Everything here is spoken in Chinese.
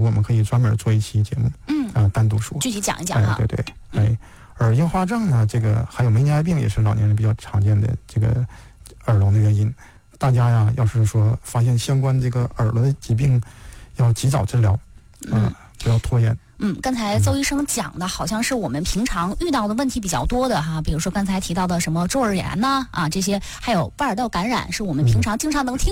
我们可以专门做一期节目，单独说， 具体讲一讲哈。 对。而硬化症呢，这个还有梅尼埃病也是老年人比较常见的这个耳聋的原因。大家呀，要是说发现相关这个耳朵的疾病，要及早治疗，不要拖延。 刚才邹医生讲的好像是我们平常遇到的问题比较多的哈，比如说刚才提到的什么中耳炎呐，这些，还有巴尔道感染，是我们平常经常能听